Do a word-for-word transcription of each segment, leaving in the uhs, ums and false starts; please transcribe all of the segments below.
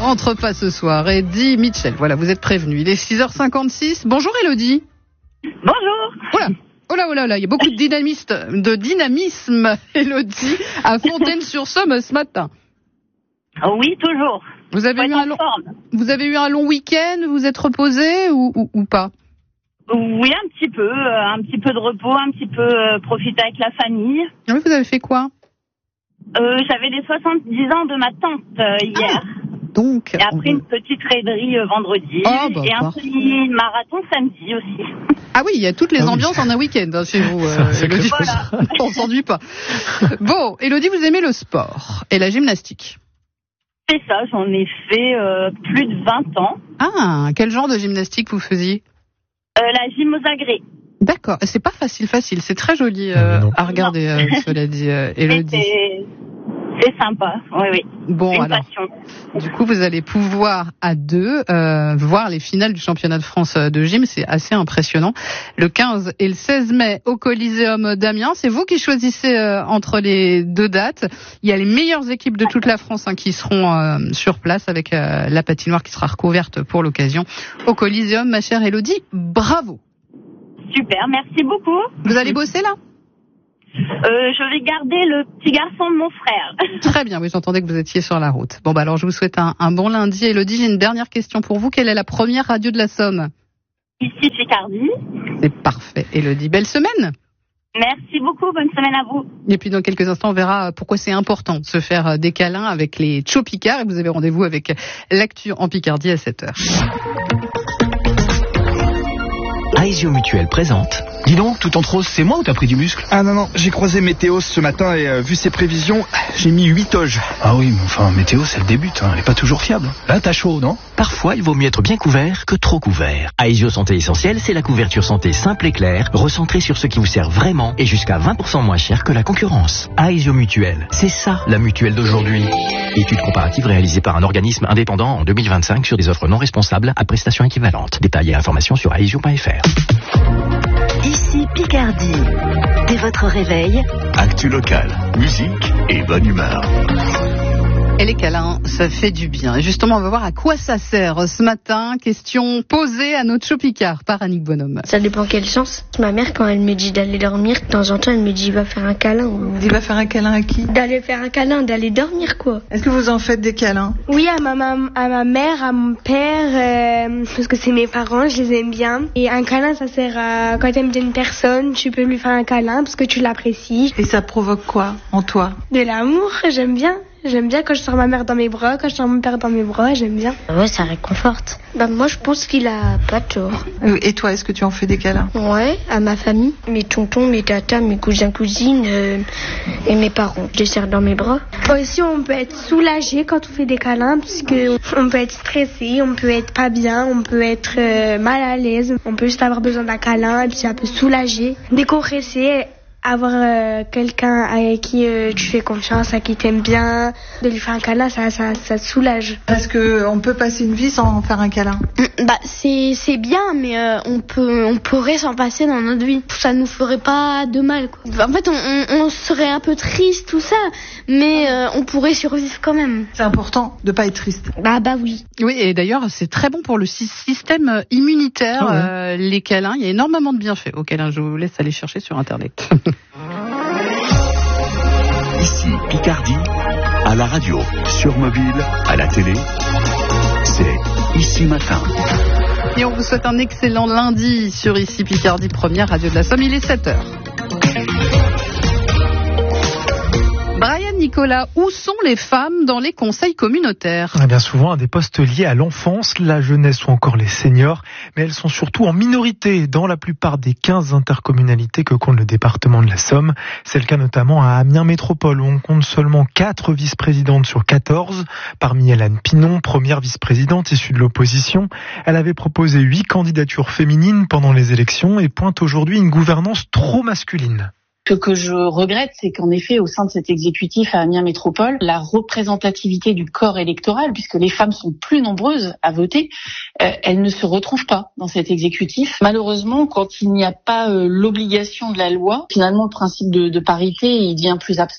rentre pas ce soir. Et dit Mitchell, voilà, vous êtes prévenus. Il est six heures cinquante-six. Bonjour Élodie. Bonjour. Voilà. Oh là, oh là, là, il y a beaucoup de dynamisme, de dynamisme, Élodie, à Fontaine-sur-Somme ce matin. Oui, toujours. Vous avez, eu un long, vous avez eu un long week-end, vous êtes reposé ou, ou, ou pas? Oui, un petit peu, euh, un petit peu de repos, un petit peu euh, profiter avec la famille. Oui, vous avez fait quoi? euh, J'avais les soixante-dix ans de ma tante euh, hier. Ah, donc. Et après une petite raiderie euh, vendredi. Oh, bah, et un parfait. petit marathon samedi aussi. Ah oui, il y a toutes les ah ambiances oui. en un week-end hein, chez vous. Euh, c'est Élodie. Voilà. On s'ennuie pas. Bon, Élodie, vous aimez le sport et la gymnastique? C'est ça, j'en ai fait euh, plus de vingt ans. Ah, quel genre de gymnastique vous faisiez? Euh, la gym aux agrès. D'accord, c'est pas facile, facile, c'est très joli euh, non. à regarder, euh, cela dit, euh, Élodie. C'est, c'est sympa, oui, oui. Bon, Une alors, passion. du coup, vous allez pouvoir à deux euh, voir les finales du championnat de France de gym, c'est assez impressionnant. Le quinze et le seize mai au Coliseum d'Amiens, c'est vous qui choisissez euh, entre les deux dates. Il y a les meilleures équipes de toute la France hein, qui seront euh, sur place avec euh, la patinoire qui sera recouverte pour l'occasion au Coliseum. Ma chère Élodie, bravo. Super, merci beaucoup. Vous allez bosser là? Euh, je vais garder le petit garçon de mon frère. Très bien, oui, j'entendais que vous étiez sur la route. Bon, bah alors je vous souhaite un, un bon lundi. Élodie, j'ai une dernière question pour vous. Quelle est la première radio de la Somme? Ici, Picardie. C'est parfait, Élodie. Belle semaine. Merci beaucoup, bonne semaine à vous. Et puis dans quelques instants, on verra pourquoi c'est important de se faire des câlins avec les Tcho Picard. Et vous avez rendez-vous avec l'actu en Picardie à sept heures. Aesio Mutuel présente. Dis donc, tout en rose, c'est moi ou t'as pris du muscle? Ah non, non, j'ai croisé Météos ce matin et euh, vu ses prévisions, j'ai mis huit toges. Ah oui, mais enfin, météo, c'est le début, hein. Elle est pas toujours fiable. Là, t'as chaud, non? Parfois, il vaut mieux être bien couvert que trop couvert. Aesio Santé Essentielle, c'est la couverture santé simple et claire, recentrée sur ce qui vous sert vraiment et jusqu'à vingt pour cent moins cher que la concurrence. Aesio Mutuel, c'est ça la mutuelle d'aujourd'hui. Étude comparative réalisée par un organisme indépendant en deux mille vingt-cinq sur des offres non responsables à prestations équivalentes. Détails et informations sur aesio point f r. Ici Picardie. Dès votre réveil, actu locale, musique et bonne humeur. Et les câlins, ça fait du bien. Et justement, on va voir à quoi ça sert ce matin. Question posée à notre Tcho Picard par Annick Bonhomme. Ça dépend quel sens. Ma mère, quand elle me dit d'aller dormir, de temps en temps, elle me dit va faire un câlin. Ou... Il va faire un câlin à qui? D'aller faire un câlin, d'aller dormir quoi. Est-ce que vous en faites des câlins? Oui, à ma, mam- à ma mère, à mon père, euh, parce que c'est mes parents, je les aime bien. Et un câlin, ça sert à quand t'aimes bien une personne, tu peux lui faire un câlin parce que tu l'apprécies. Et ça provoque quoi en toi? De l'amour, j'aime bien. J'aime bien quand je sors ma mère dans mes bras, quand je sors mon père dans mes bras, j'aime bien. Ouais, ça réconforte. Bah moi je pense qu'il a pas tort. Et toi, est-ce que tu en fais des câlins? Ouais, à ma famille, mes tontons, mes tatas, mes cousins, cousines euh, et mes parents. Je les serre dans mes bras. Aussi, on peut être soulagé quand on fait des câlins, parce que on peut être stressé, on peut être pas bien, on peut être euh, mal à l'aise. On peut juste avoir besoin d'un câlin et puis ça peut soulager, décompresser. Avoir euh, quelqu'un avec qui euh, tu fais confiance, à qui t'aimes bien, de lui faire un câlin, ça, ça, ça te soulage. Est-ce que on peut passer une vie sans faire un câlin? Bah c'est c'est bien, mais euh, on peut on pourrait s'en passer dans notre vie. Ça nous ferait pas de mal quoi. En fait, on, on, on serait un peu triste tout ça, mais euh, on pourrait survivre quand même. C'est important de pas être triste. Bah bah oui. Oui, et d'ailleurs, c'est très bon pour le sy- système immunitaire, Ah ouais. euh, les câlins. Il y a énormément de bienfaits aux câlins. Je vous laisse aller chercher sur Internet. Ici Picardie, à la radio, sur mobile, à la télé, c'est Ici Matin. Et on vous souhaite un excellent lundi sur Ici Picardie, première radio de la Somme. Il est sept heures. Brian Nicolas, où sont les femmes dans les conseils communautaires? Eh bien souvent à des postes liés à l'enfance, la jeunesse ou encore les seniors, mais elles sont surtout en minorité dans la plupart des quinze intercommunalités que compte le département de la Somme. C'est le cas notamment à Amiens Métropole où on compte seulement quatre vice-présidentes sur quatorze. Parmi elles, Anne Pinon, première vice-présidente issue de l'opposition. Elle avait proposé huit candidatures féminines pendant les élections et pointe aujourd'hui une gouvernance trop masculine. Ce que je regrette, c'est qu'en effet, au sein de cet exécutif à Amiens Métropole, la représentativité du corps électoral, puisque les femmes sont plus nombreuses à voter, euh, elles ne se retrouvent pas dans cet exécutif. Malheureusement, quand il n'y a pas euh, l'obligation de la loi, finalement, le principe de, de parité, il devient plus abstrait.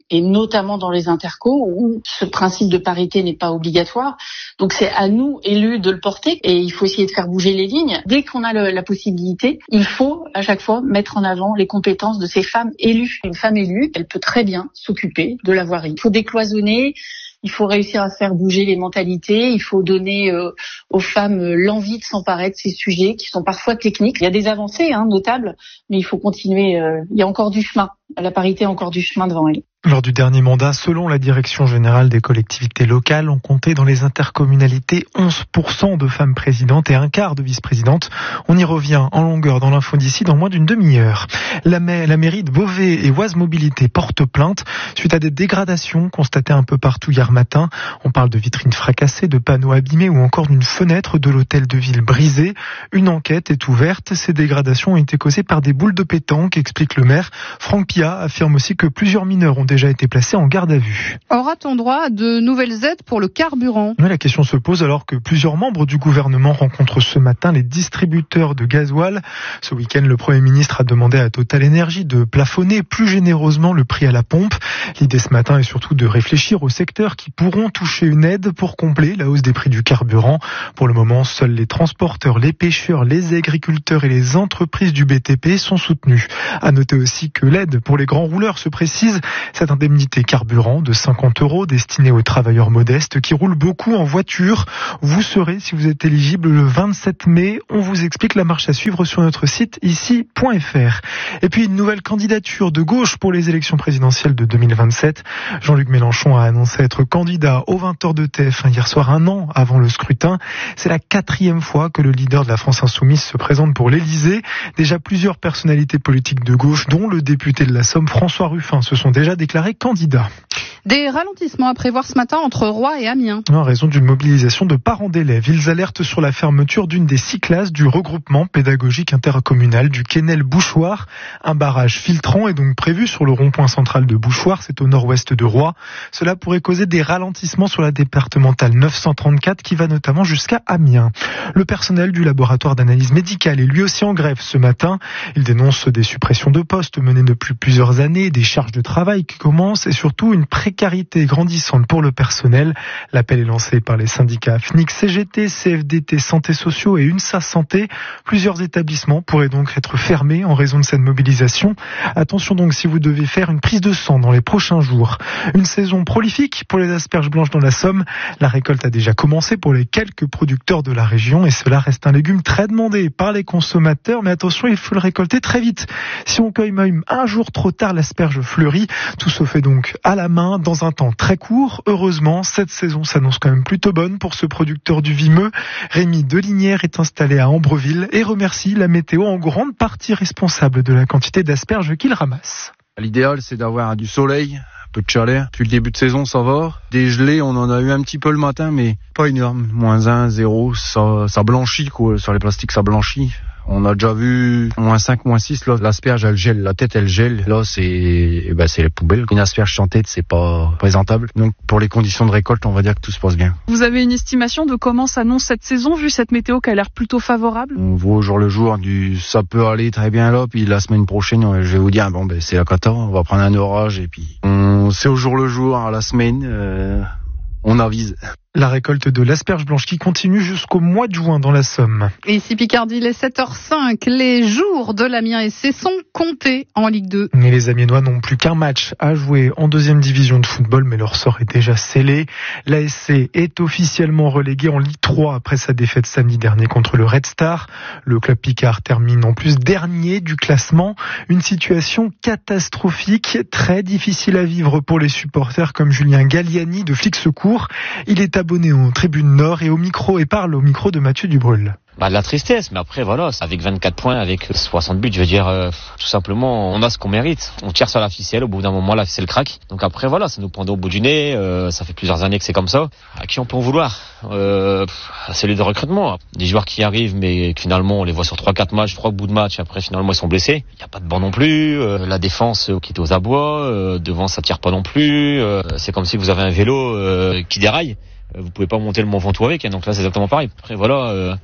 et notamment dans les intercos où ce principe de parité n'est pas obligatoire. Donc c'est à nous, élus, de le porter et il faut essayer de faire bouger les lignes. Dès qu'on a le, la possibilité, il faut à chaque fois mettre en avant les compétences de ces femmes élues. Une femme élue, elle peut très bien s'occuper de la voirie. Il faut décloisonner. Il faut réussir à faire bouger les mentalités. Il faut donner euh, aux femmes euh, l'envie de s'emparer de ces sujets qui sont parfois techniques. Il y a des avancées hein, notables, mais il faut continuer. Euh, il y a encore du chemin. La parité a encore du chemin devant elle. Lors du dernier mandat, selon la Direction générale des collectivités locales, on comptait dans les intercommunalités onze pour cent de femmes présidentes et un quart de vice-présidentes. On y revient en longueur dans l'info d'ici dans moins d'une demi-heure. La, ma- la mairie de Beauvais et Oise Mobilité portent plainte suite à des dégradations constatées un peu partout hier matin. On parle de vitrines fracassées, de panneaux abîmés ou encore d'une fenêtre de l'hôtel de ville brisée. Une enquête est ouverte. Ces dégradations ont été causées par des boules de pétanque, explique le maire. Franck Pia affirme aussi que plusieurs mineurs ont déjà été placés en garde à vue. Aura-t-on droit à de nouvelles aides pour le carburant ? Oui, la question se pose alors que plusieurs membres du gouvernement rencontrent ce matin les distributeurs de gasoil. Ce week-end, le Premier ministre a demandé à Total Energy de plafonner plus généreusement le prix à la pompe. L'idée ce matin est surtout de réfléchir aux secteurs qui pourront toucher une aide pour combler la hausse des prix du carburant. Pour le moment, seuls les transporteurs, les pêcheurs, les agriculteurs et les entreprises du B T P sont soutenus. À noter aussi que l'aide pour les grands rouleurs se précise. Cette indemnité carburant de cinquante euros destinée aux travailleurs modestes qui roulent beaucoup en voiture. Vous serez, si vous êtes éligible, le vingt-sept mai. On vous explique la marche à suivre sur notre site ici point f r. Et puis une nouvelle candidature de gauche pour les élections présidentielles de deux mille vingt-sept. Jean-Luc Mélenchon a annoncé être candidat aux vingt heures de T F un hier soir, un an avant le scrutin. C'est la quatrième fois que le leader de la France Insoumise se présente pour l'Élysée. Déjà plusieurs personnalités politiques de gauche, dont le député de la Somme, François Ruffin, se sont déjà déclarés candidats. Des ralentissements à prévoir ce matin entre Roye et Amiens. En raison d'une mobilisation de parents d'élèves, ils alertent sur la fermeture d'une des six classes du regroupement pédagogique intercommunal du Quesnel-Bouchoir. Un barrage filtrant est donc prévu sur le rond-point central de Bouchoir, c'est au nord-ouest de Roye. Cela pourrait causer des ralentissements sur la départementale neuf cent trente-quatre qui va notamment jusqu'à Amiens. Le personnel du laboratoire d'analyse médicale est lui aussi en grève ce matin. Il dénonce des suppressions de postes menées depuis plusieurs années, des charges de travail qui commencent et surtout une précarité grandissante pour le personnel. L'appel est lancé par les syndicats F N I C, C G T, C F D T, Santé Sociaux et UNSA Santé. Plusieurs établissements pourraient donc être fermés en raison de cette mobilisation. Attention donc si vous devez faire une prise de sang dans les prochains jours. Une saison prolifique pour les asperges blanches dans la Somme. La récolte a déjà commencé pour les quelques producteurs de la région et cela reste un légume très demandé par les consommateurs. Mais attention, il faut le récolter très vite. Si on cueille même un jour trop tard, l'asperge fleurit. Tout se fait donc à la main dans un temps très court. Heureusement, cette saison s'annonce quand même plutôt bonne pour ce producteur du Vimeux. Rémi Delinière est installé à Ambreville et remercie la météo en grande partie responsable de la quantité d'asperges qu'il ramasse. L'idéal, c'est d'avoir du soleil, un peu de chaleur. Depuis le début de saison, ça va. Des gelées, on en a eu un petit peu le matin, mais pas énorme. Moins un, zéro, ça, ça blanchit, quoi. Sur les plastiques, ça blanchit. On a déjà vu moins cinq, moins six, là, l'asperge, elle gèle, la tête, elle gèle. Là, c'est, ben, c'est les poubelles. Une asperge sans tête, c'est pas présentable. Donc, pour les conditions de récolte, on va dire que tout se passe bien. Vous avez une estimation de comment s'annonce cette saison, vu cette météo qui a l'air plutôt favorable? On voit au jour le jour du, ça peut aller très bien là, puis la semaine prochaine, je vais vous dire, bon, ben, c'est la cata, on va prendre un orage, et puis, on, c'est au jour le jour, à la semaine, euh, on avise. La récolte de l'asperge blanche qui continue jusqu'au mois de juin dans la Somme. Et ici Picardie, il est sept heures cinq. Les jours de l'Amiens S C sont comptés en Ligue deux. Et les Amiénois n'ont plus qu'un match à jouer en deuxième division de football, mais leur sort est déjà scellé. L'A S C est officiellement relégué en Ligue trois après sa défaite samedi dernier contre le Red Star. Le club picard termine en plus dernier du classement. Une situation catastrophique, très difficile à vivre pour les supporters comme Julien Galliani de Flic Secours. Il est abonné aux tribunes Nord et au micro et parle au micro de Mathieu Dubrul. Bah de la tristesse, mais après voilà, avec vingt-quatre points, avec soixante buts, je veux dire, euh, tout simplement, on a ce qu'on mérite. On tire sur la ficelle, au bout d'un moment, la ficelle craque. Donc après voilà, ça nous prend au bout du nez, euh, ça fait plusieurs années que c'est comme ça. À qui on peut en vouloir euh, C'est les de recrutement. Des joueurs qui arrivent, mais finalement, on les voit sur trois quatre matchs, trois bouts de match, après finalement, ils sont blessés. Il n'y a pas de banc non plus, euh, la défense euh, qui est aux abois, euh, devant ça tire pas non plus. Euh, c'est comme si vous avez un vélo euh, qui déraille. Vous pouvez pas monter le Mont Ventoux avec, hein, donc là c'est exactement pareil. Après voilà, euh, ça fait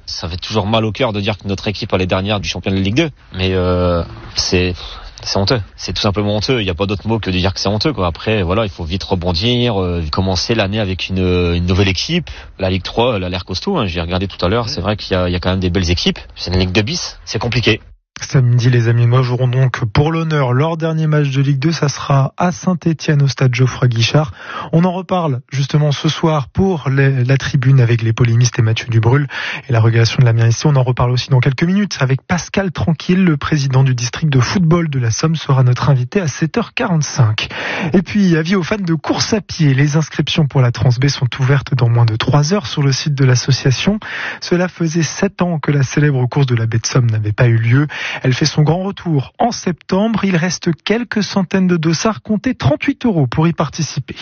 toujours mal au cœur de dire que notre équipe elle est dernière du championnat de Ligue deux. Mais euh, c'est... C'est honteux, c'est tout simplement honteux. Il n'y a pas d'autre mot que de dire que c'est honteux, quoi. Après, voilà, il faut vite rebondir, euh, commencer l'année avec une, une nouvelle équipe. La Ligue trois, elle a l'air costaud. Hein. J'ai regardé tout à l'heure. C'est vrai qu'il y a, il y a quand même des belles équipes. C'est une Ligue deux bis, c'est compliqué. Samedi, les Amiénois joueront donc pour l'honneur leur dernier match de Ligue deux. Ça sera à Saint-Étienne au stade Geoffroy Guichard. On en reparle justement ce soir pour les, la tribune avec les polémistes et Mathieu Dubrul et la relégation de l'Amiens ici. On en reparle aussi dans quelques minutes avec Pascal Tranquille, le président du district de football de la Somme, sera notre invité à sept heures quarante-cinq. Et puis, avis aux fans de course à pied. Les inscriptions pour la Transb sont ouvertes dans moins de trois heures sur le site de l'association. Cela faisait sept ans que la célèbre course de la baie de Somme n'avait pas eu lieu. Elle fait son grand retour en septembre. Il reste quelques centaines de dossards. Comptez trente-huit euros pour y participer.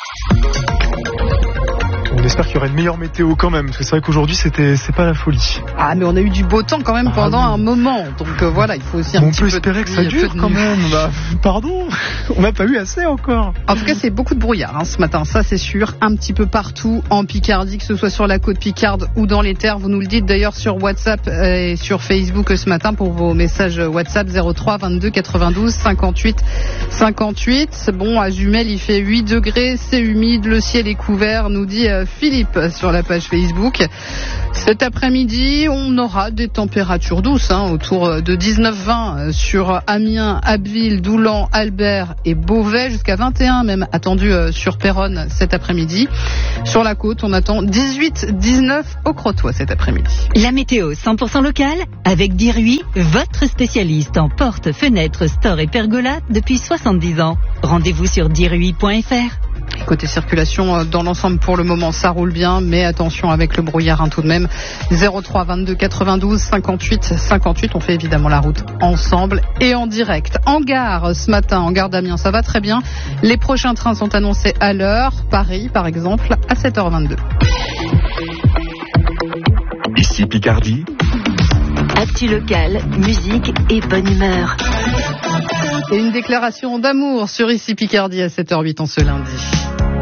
On espère qu'il y aura une meilleure météo quand même, parce que c'est vrai qu'aujourd'hui c'était c'est pas la folie. Ah mais on a eu du beau temps quand même pendant ah, oui. un moment, donc euh, voilà, il faut aussi un on petit peu peu espérer de que ça dure quand même. Bah, pardon, on n'a pas eu assez encore. En tout cas, c'est beaucoup de brouillard hein, ce matin, ça c'est sûr, un petit peu partout en Picardie, que ce soit sur la côte Picarde ou dans les terres. Vous nous le dites d'ailleurs sur WhatsApp et sur Facebook ce matin pour vos messages WhatsApp zéro trois vingt-deux quatre-vingt-douze cinquante-huit cinquante-huit. Bon, à Jumelles il fait huit degrés, c'est humide, le ciel est couvert, nous dit euh, Philippe sur la page Facebook. Cet après-midi, on aura des températures douces, hein, autour de dix-neuf vingt sur Amiens, Abbeville, Doulan, Albert et Beauvais, jusqu'à vingt et un même attendu sur Péronne cet après-midi. Sur la côte, on attend dix-huit dix-neuf au Crotoy cet après-midi. La météo cent pour cent locale avec Diruy, votre spécialiste en portes, fenêtres, stores et pergolas depuis soixante-dix ans. Rendez-vous sur diruy point f r. Côté circulation, dans l'ensemble, pour le moment, ça roule bien, mais attention avec le brouillard hein, tout de même. zéro trois vingt-deux quatre-vingt-douze cinquante-huit cinquante-huit. On fait évidemment la route ensemble et en direct. En gare, ce matin, en gare d'Amiens, ça va très bien. Les prochains trains sont annoncés à l'heure. Paris, par exemple, à sept heures vingt-deux. Ici Picardie. Actu locale, musique et bonne humeur. Et une déclaration d'amour sur Ici Picardie à sept heures huit en ce lundi.